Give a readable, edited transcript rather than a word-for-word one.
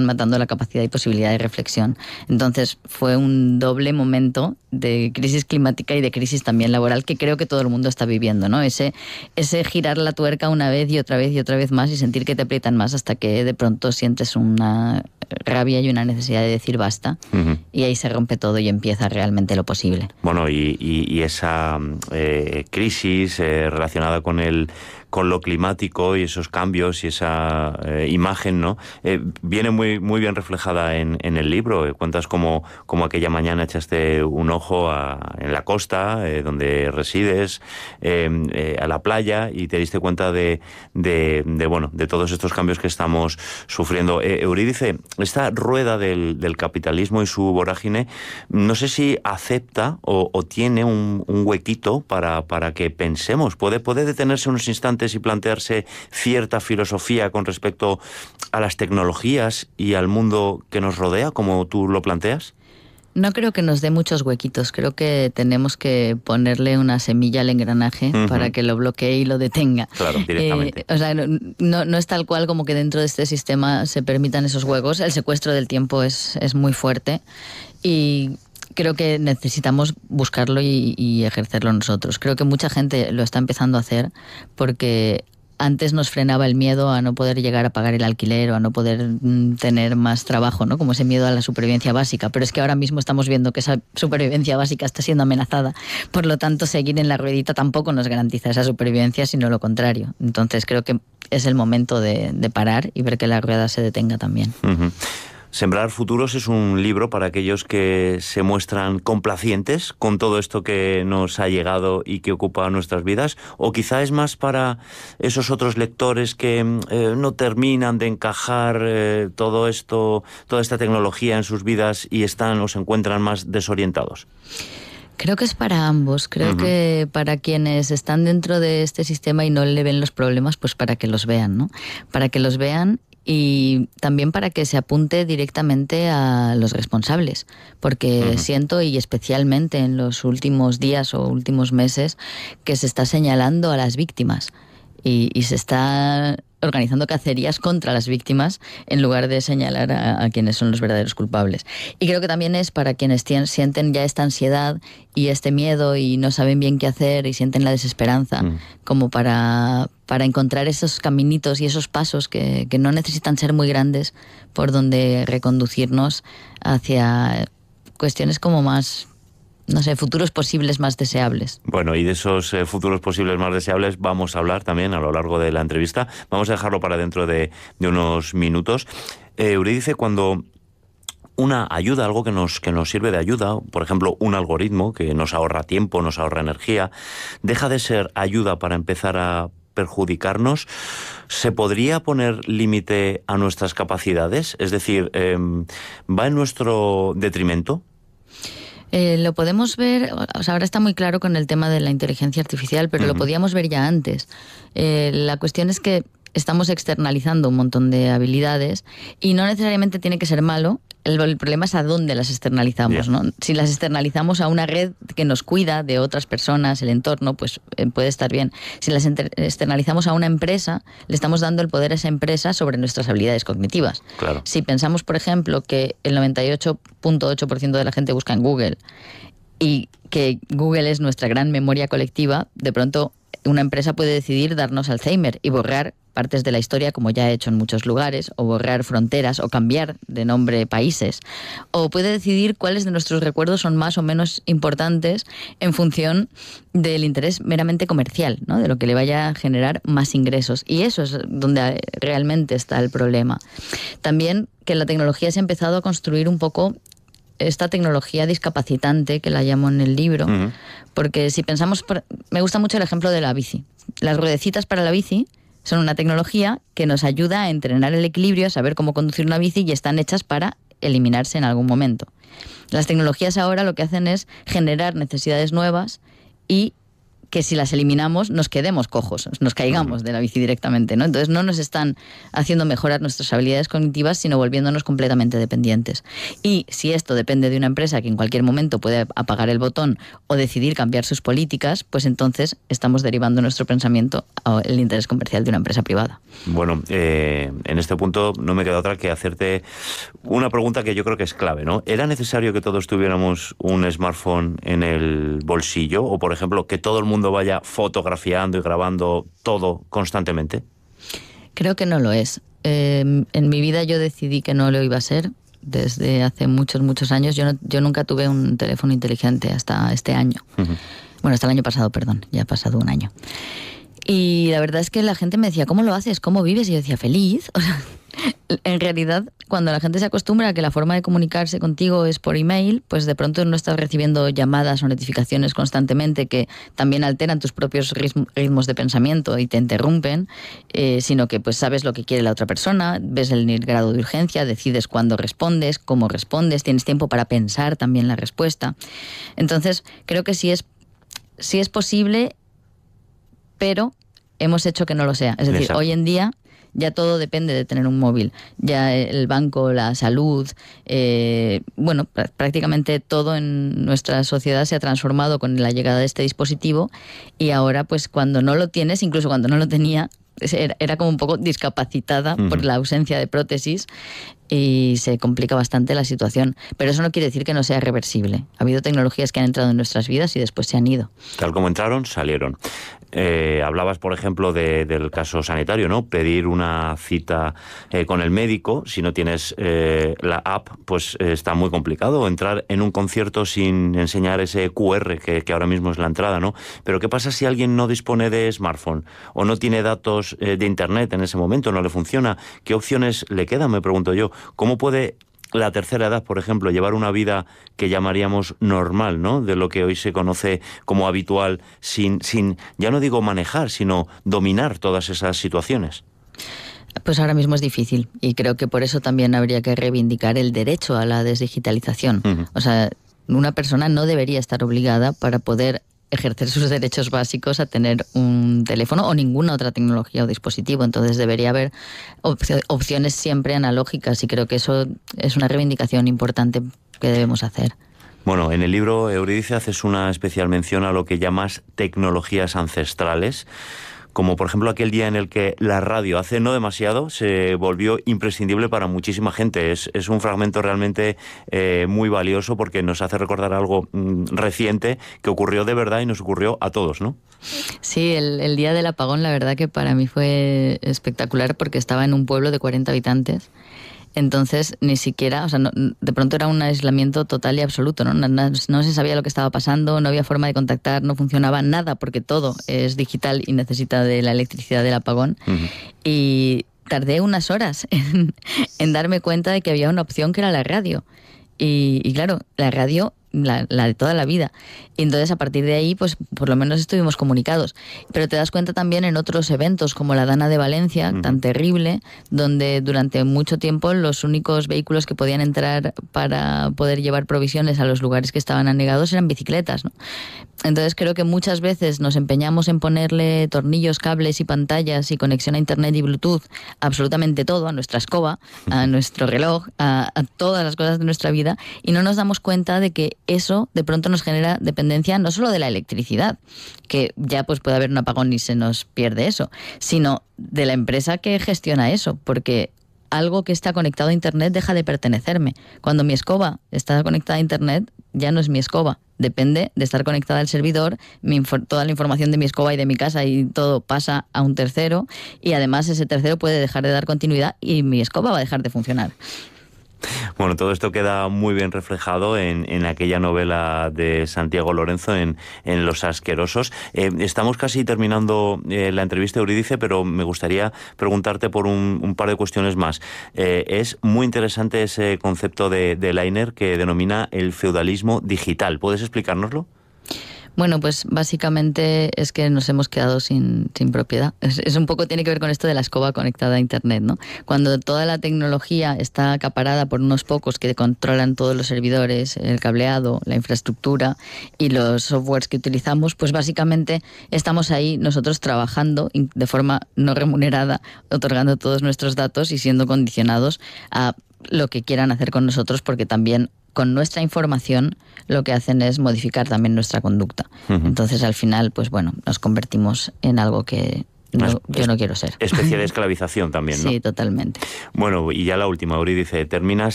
matando la capacidad y posibilidad de reflexión. Entonces fue un doble momento de crisis climática y de crisis también laboral que creo que todo el mundo está viviendo, ¿no? Ese girar la tuerca una vez y otra vez y otra vez más y sentir que te aprietan más hasta que de pronto sientes una rabia y una necesidad de decir basta, y ahí se rompe todo y empieza realmente lo posible. Bueno, y esa crisis relacionada con lo climático y esos cambios y esa imagen, ¿no? Viene muy, muy bien reflejada en el libro. Cuentas como aquella mañana echaste un ojo en la costa, donde resides, a la playa, y te diste cuenta de todos estos cambios que estamos sufriendo. Eurídice, esta rueda del capitalismo y su vorágine, no sé si acepta o tiene un huequito para que pensemos. ¿Puede detenerse unos instantes y plantearse cierta filosofía con respecto a las tecnologías y al mundo que nos rodea, como tú lo planteas? No creo que nos dé muchos huequitos. Creo que tenemos que ponerle una semilla al engranaje para que lo bloquee y lo detenga. Claro, directamente. O sea, no es tal cual como que dentro de este sistema se permitan esos huecos. El secuestro del tiempo es muy fuerte y creo que necesitamos buscarlo y ejercerlo nosotros. Creo que mucha gente lo está empezando a hacer porque antes nos frenaba el miedo a no poder llegar a pagar el alquiler o a no poder tener más trabajo, ¿no? Como ese miedo a la supervivencia básica. Pero es que ahora mismo estamos viendo que esa supervivencia básica está siendo amenazada. Por lo tanto, seguir en la ruedita tampoco nos garantiza esa supervivencia, sino lo contrario. Entonces creo que es el momento de parar y ver que la rueda se detenga también. Sembrar Futuros es un libro para aquellos que se muestran complacientes con todo esto que nos ha llegado y que ocupa nuestras vidas, o quizá es más para esos otros lectores que no terminan de encajar todo esto, toda esta tecnología en sus vidas y están o se encuentran más desorientados. Creo que es para ambos. Creo que para quienes están dentro de este sistema y no le ven los problemas, pues para que los vean, ¿no? Para que los vean y también para que se apunte directamente a los responsables, porque siento, y especialmente en los últimos días o últimos meses, que se está señalando a las víctimas y se está organizando cacerías contra las víctimas en lugar de señalar a quienes son los verdaderos culpables. Y creo que también es para quienes sienten ya esta ansiedad y este miedo y no saben bien qué hacer y sienten la desesperanza, como para encontrar esos caminitos y esos pasos que no necesitan ser muy grandes por donde reconducirnos hacia cuestiones como más, no sé, futuros posibles más deseables. Bueno, y de esos futuros posibles más deseables vamos a hablar también a lo largo de la entrevista. Vamos a dejarlo para dentro de unos minutos. Eurídice, cuando una ayuda, algo que nos sirve de ayuda, por ejemplo, un algoritmo que nos ahorra tiempo, nos ahorra energía, deja de ser ayuda para empezar a perjudicarnos, ¿se podría poner límite a nuestras capacidades? Es decir, ¿va en nuestro detrimento? Lo podemos ver, o sea, ahora está muy claro con el tema de la inteligencia artificial, pero lo podíamos ver ya antes. La cuestión es que estamos externalizando un montón de habilidades y no necesariamente tiene que ser malo. El problema es a dónde las externalizamos, ¿no? Si las externalizamos a una red que nos cuida de otras personas, el entorno, pues puede estar bien. Si las externalizamos a una empresa, le estamos dando el poder a esa empresa sobre nuestras habilidades cognitivas. Claro. Si pensamos, por ejemplo, que el 98.8% de la gente busca en Google y que Google es nuestra gran memoria colectiva, de pronto una empresa puede decidir darnos Alzheimer y borrar partes de la historia, como ya ha hecho en muchos lugares, o borrar fronteras, o cambiar de nombre países. O puede decidir cuáles de nuestros recuerdos son más o menos importantes en función del interés meramente comercial, ¿no? De lo que le vaya a generar más ingresos. Y eso es donde realmente está el problema. También que la tecnología se ha empezado a construir un poco esta tecnología discapacitante, que la llamo en el libro, porque si pensamos, me gusta mucho el ejemplo de la bici. Las ruedecitas para la bici son una tecnología que nos ayuda a entrenar el equilibrio, a saber cómo conducir una bici, y están hechas para eliminarse en algún momento. Las tecnologías ahora lo que hacen es generar necesidades nuevas y que si las eliminamos nos quedemos cojos, nos caigamos de la bici directamente, ¿no? Entonces no nos están haciendo mejorar nuestras habilidades cognitivas, sino volviéndonos completamente dependientes. Y si esto depende de una empresa que en cualquier momento puede apagar el botón o decidir cambiar sus políticas, pues entonces estamos derivando nuestro pensamiento al interés comercial de una empresa privada. Bueno, en este punto no me queda otra que hacerte una pregunta que yo creo que es clave, ¿no? ¿Era necesario que todos tuviéramos un smartphone en el bolsillo? O, por ejemplo, que todo el mundo vaya fotografiando y grabando todo constantemente. Creo que no lo es. En mi vida yo decidí que no lo iba a ser desde hace muchos años. Yo nunca tuve un teléfono inteligente hasta este año. Bueno, hasta el año pasado, perdón. Ya ha pasado un año. Y la verdad es que la gente me decía, ¿cómo lo haces? ¿Cómo vives? Y yo decía, feliz. O sea, en realidad, cuando la gente se acostumbra a que la forma de comunicarse contigo es por email, pues de pronto no estás recibiendo llamadas o notificaciones constantemente que también alteran tus propios ritmos de pensamiento y te interrumpen, sino que pues sabes lo que quiere la otra persona, ves el grado de urgencia, decides cuándo respondes, cómo respondes, tienes tiempo para pensar también la respuesta. Entonces, creo que sí es posible, pero hemos hecho que no lo sea. Es decir, Exacto. Hoy en día ya todo depende de tener un móvil. Ya el banco, la salud, prácticamente todo en nuestra sociedad se ha transformado con la llegada de este dispositivo y ahora pues cuando no lo tienes, incluso cuando no lo tenía, era como un poco discapacitada por la ausencia de prótesis y se complica bastante la situación. Pero eso no quiere decir que no sea reversible. Ha habido tecnologías que han entrado en nuestras vidas y después se han ido. Tal como entraron, salieron. Hablabas, por ejemplo, del caso sanitario, ¿no? Pedir una cita con el médico, si no tienes la app, pues está muy complicado. Entrar en un concierto sin enseñar ese QR que ahora mismo es la entrada, ¿no? Pero ¿qué pasa si alguien no dispone de smartphone o no tiene datos de internet en ese momento, no le funciona? ¿Qué opciones le quedan, me pregunto yo? ¿Cómo puede la tercera edad, por ejemplo, llevar una vida que llamaríamos normal, ¿no? De lo que hoy se conoce como habitual, sin ya no digo manejar, sino dominar todas esas situaciones? Pues ahora mismo es difícil y creo que por eso también habría que reivindicar el derecho a la desdigitalización. O sea, una persona no debería estar obligada para poder ejercer sus derechos básicos a tener un teléfono o ninguna otra tecnología o dispositivo. Entonces debería haber opciones siempre analógicas y creo que eso es una reivindicación importante que debemos hacer. Bueno, en el libro, Eurídice, haces una especial mención a lo que llamas tecnologías ancestrales, como por ejemplo aquel día en el que la radio, hace no demasiado, se volvió imprescindible para muchísima gente. Es un fragmento realmente muy valioso porque nos hace recordar algo reciente que ocurrió de verdad y nos ocurrió a todos, ¿no? Sí, el día del apagón la verdad que para mí fue espectacular porque estaba en un pueblo de 40 habitantes. Entonces, ni siquiera, o sea, de pronto era un aislamiento total y absoluto, ¿no? No se sabía lo que estaba pasando, no había forma de contactar, no funcionaba nada, porque todo es digital y necesita de la electricidad del apagón. Y tardé unas horas en darme cuenta de que había una opción que era la radio. Y claro, la radio, la de toda la vida. Y entonces a partir de ahí, pues por lo menos estuvimos comunicados. Pero te das cuenta también en otros eventos como la Dana de Valencia, tan terrible, donde durante mucho tiempo los únicos vehículos que podían entrar para poder llevar provisiones a los lugares que estaban anegados eran bicicletas, ¿no? Entonces creo que muchas veces nos empeñamos en ponerle tornillos, cables y pantallas y conexión a internet y Bluetooth, absolutamente todo, a nuestra escoba, a nuestro reloj, a todas las cosas de nuestra vida, y no nos damos cuenta de que eso de pronto nos genera dependencia no solo de la electricidad, que ya pues puede haber un apagón y se nos pierde eso, sino de la empresa que gestiona eso, porque algo que está conectado a internet deja de pertenecerme. Cuando mi escoba está conectada a internet, ya no es mi escoba. Depende de estar conectada al servidor, toda la información de mi escoba y de mi casa y todo pasa a un tercero, y además ese tercero puede dejar de dar continuidad y mi escoba va a dejar de funcionar. Bueno, todo esto queda muy bien reflejado en aquella novela de Santiago Lorenzo, en Los Asquerosos. Estamos casi terminando la entrevista, Eurídice, pero me gustaría preguntarte por un par de cuestiones más. Es muy interesante ese concepto de Leiner que denomina el feudalismo digital. ¿Puedes explicárnoslo? Bueno, pues básicamente es que nos hemos quedado sin propiedad. Es un poco, tiene que ver con esto de la escoba conectada a Internet, ¿no? Cuando toda la tecnología está acaparada por unos pocos que controlan todos los servidores, el cableado, la infraestructura y los softwares que utilizamos, pues básicamente estamos ahí nosotros trabajando de forma no remunerada, otorgando todos nuestros datos y siendo condicionados a lo que quieran hacer con nosotros, porque también con nuestra información lo que hacen es modificar también nuestra conducta. Entonces, al final, pues bueno, nos convertimos en algo que yo no quiero ser. Especie de esclavización también, ¿no? Sí, totalmente. Bueno, y ya la última, Eurídice, terminas